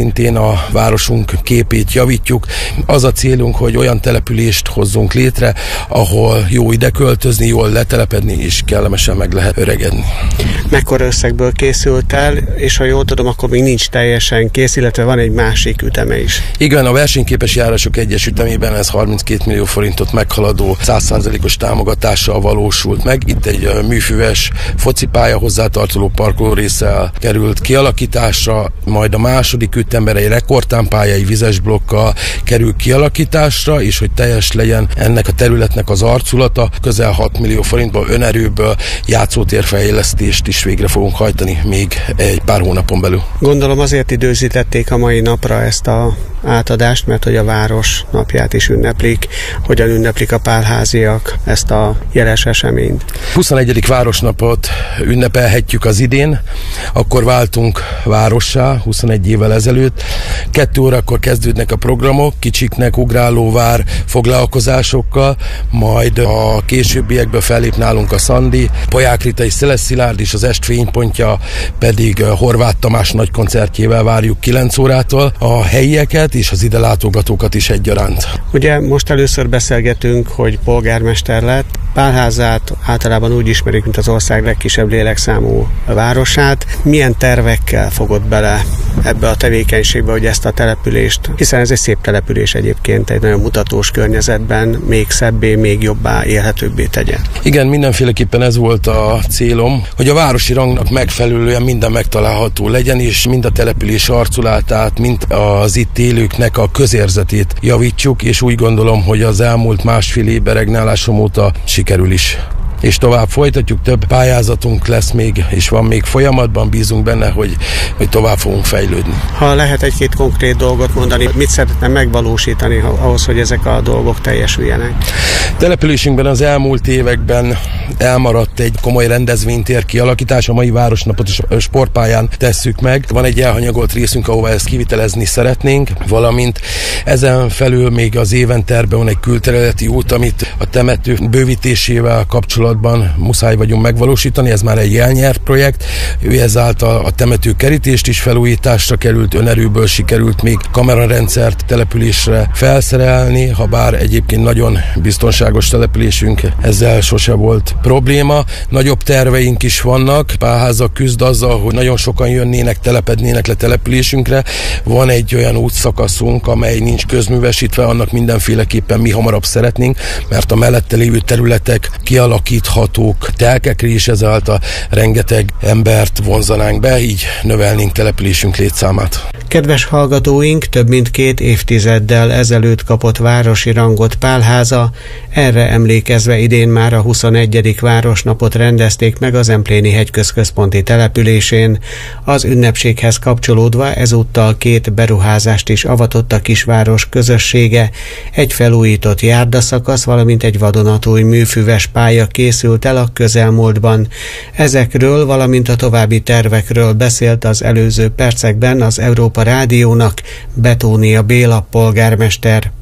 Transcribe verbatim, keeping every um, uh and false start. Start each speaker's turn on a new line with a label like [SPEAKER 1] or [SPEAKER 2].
[SPEAKER 1] szintén a városunk képét javítjuk. Az a célunk, hogy olyan települést hozzunk létre, ahol jó ide költözni, jól letelepedni, és kellemesen meg lehet öregedni.
[SPEAKER 2] Mekkora összegből készült el, és ha jól tudom, akkor még nincs teljesen kész, illetve van egy másik üteme is.
[SPEAKER 1] Igen, a versenyképes járások egyes ütemében ez harminckét millió forintot meghaladó száz százalékos támogatással valósult meg. Itt egy műfüves focipálya hozzátartozó parkolórésszel került kialakításra, majd a második ütemben egy rekordtámpályai vizes blokkal kerül kialakításra, és hogy teljes legyen ennek a területnek az arculata, közel hat millió forintból önerőből játszótérfejlesztést is végre fogunk hajtani még egy pár hónapon belül.
[SPEAKER 2] Gondolom azért időzítették a mai napra ezt a átadást, mert hogy a város napját is ünneplik. Hogyan ünneplik a pálháziak ezt a jeles eseményt?
[SPEAKER 1] huszonegyedik városnapot ünnepelhetjük az idén, akkor váltunk várossá huszonegy évvel ezelőtt. Kettő órakor kezdődnek a programok, kicsiknek ugrálóvár foglalkozásokkal, majd a későbbiekben fellép nálunk a Szandi, Poják Rita és Szeles Szilárd, és az est fénypontja pedig Horváth Tamás nagy koncertjével várjuk kilenc órától a helyieket és az ide látogatókat is egyaránt.
[SPEAKER 2] Ugye most először beszélgetünk, hogy polgármester lett. Pálházát általában úgy ismerik, mint az ország legkisebb lélekszámú városát. Milyen tervekkel fogott bele ebbe a tevékenységbe, hogy ezt a települést, hiszen ez egy szép település egyébként, egy nagyon mutatós környezetben még szebbé, még jobbá, élhetőbbé tegye?
[SPEAKER 1] Igen, mindenféleképpen ez volt a célom, hogy a városi rangnak megfelelően minden megtalálható legyen, és mind a település arculatát, mind az itt élőknek a közérzetét javítsuk, és úgy gondolom, hogy az elmúlt másfél évben regnálásom óta sikerül is. És tovább folytatjuk, több pályázatunk lesz még, és van még folyamatban, bízunk benne, hogy, hogy tovább fogunk fejlődni.
[SPEAKER 2] Ha lehet egy-két konkrét dolgot mondani, mit szeretne megvalósítani ahhoz, hogy ezek a dolgok teljesüljenek?
[SPEAKER 1] Településünkben az elmúlt években elmaradt egy komoly rendezvénytér kialakítás, a mai városnapot is sportpályán tesszük meg. Van egy elhanyagolt részünk, ahova ezt kivitelezni szeretnénk, valamint ezen felül még az éven tervben van egy külterületi út, amit a temető bővítésével kapcsolatban muszáj vagyunk megvalósítani, ez már egy elnyert projekt, ő ezáltal a temető kerítést is felújításra került, önerőből sikerült még kamerarendszert településre felszerelni, ha bár egyébként nagyon biztonságos településünk, ezzel sose volt probléma. Nagyobb terveink is vannak, Pálháza küzd azzal, hogy nagyon sokan jönnének, telepednének le településünkre. Van egy olyan útszakaszunk, amely nincs közművesítve, annak mindenféleképpen mi hamarabb szeretnénk, mert a mellette lévő területek kialakíthatók telkekre, és ezáltal rengeteg embert vonzanánk be, így növelnénk településünk létszámát.
[SPEAKER 2] Kedves hallgatóink, több mint két évtizeddel ezelőtt kapott városi rangot Pálháza, erre emlékezve idén már a huszonegyedik városnapot rendezték meg az Empléni hegyközközponti településén. Az ünnepséghez kapcsolódva ezúttal két beruházást is avatott a kisváros közössége, egy felújított járdaszakasz, valamint egy vadonatúj műfüves pálya készült el a közelmúltban. Ezekről, valamint a további tervekről beszélt az előző percekben az Európa Rádiónak Betónia Béla polgármester.